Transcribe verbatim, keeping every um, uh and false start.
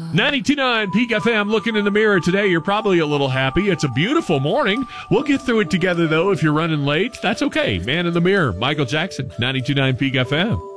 ninety-two point nine Peak F M. Looking in the mirror today, you're probably a little happy. It's a beautiful morning. We'll get through it together, though. If you're running late, that's okay. Man in the Mirror, Michael Jackson, ninety-two point nine Peak F M.